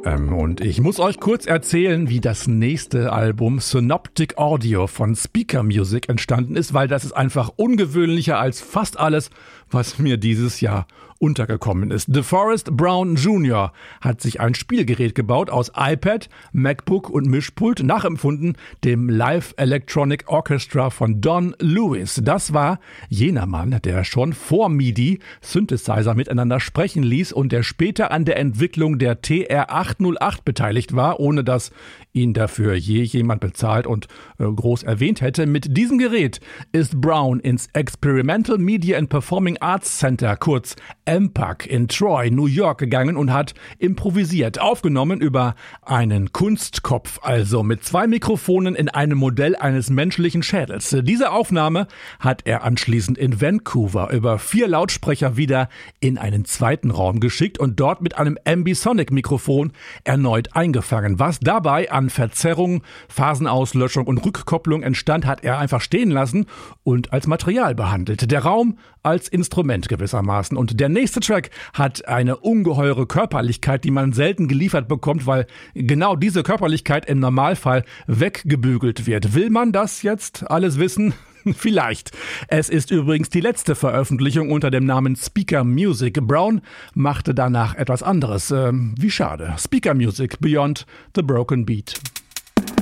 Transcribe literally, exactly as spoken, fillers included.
M und ich muss euch kurz erzählen, wie das nächste Album Synoptic Audio von Speaker Music entstanden ist, weil das ist einfach ungewöhnlicher als fast alles, was mir dieses Jahr untergekommen ist. DeForest Brown Junior hat sich ein Spielgerät gebaut aus iPad, MacBook und Mischpult, nachempfunden dem Live Electronic Orchestra von Don Lewis. Das war jener Mann, der schon vor MIDI Synthesizer miteinander sprechen ließ und der später an der Entwicklung der T R achthundertacht beteiligt war, ohne dass ihn dafür je jemand bezahlt und äh, groß erwähnt hätte. Mit diesem Gerät ist Brown ins Experimental Media and Performing Arts Center, kurz M P A C, in Troy, New York gegangen und hat improvisiert, aufgenommen über einen Kunstkopf, also mit zwei Mikrofonen in einem Modell eines menschlichen Schädels. Diese Aufnahme hat er anschließend in Vancouver über vier Lautsprecher wieder in einen zweiten Raum geschickt und dort mit einem Ambisonic-Mikrofon erneut eingefangen. Was dabei an Verzerrung, Phasenauslöschung und Rückkopplung entstand, hat er einfach stehen lassen und als Material behandelt. Der Raum als Instrument gewissermaßen. Und der nächste Track hat eine ungeheure Körperlichkeit, die man selten geliefert bekommt, weil genau diese Körperlichkeit im Normalfall weggebügelt wird. Will man das jetzt alles wissen? Vielleicht. Es ist übrigens die letzte Veröffentlichung unter dem Namen Speaker Music. Brown machte danach etwas anderes. Ähm, wie schade. Speaker Music, Beyond the Broken Beat.